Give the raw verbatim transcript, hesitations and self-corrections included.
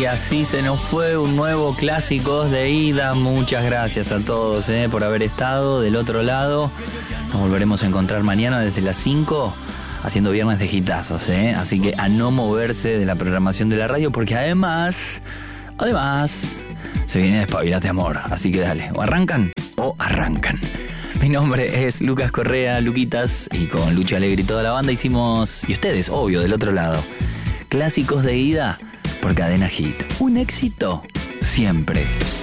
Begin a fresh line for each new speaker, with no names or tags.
Y así se nos fue un nuevo Clásicos de Ida. Muchas gracias a todos eh, por haber estado del otro lado. Nos volveremos a encontrar mañana desde las cinco haciendo viernes de hitazos, ¿eh? Así que a no moverse de la programación de la radio, porque además, además, se viene Despabilate Amor. Así que dale, o arrancan o arrancan. Mi nombre es Lucas Correa, Luquitas, y con Lucho Alegre y toda la banda hicimos, y ustedes, obvio, del otro lado, Clásicos de Ida por Cadena Hit. Un éxito siempre.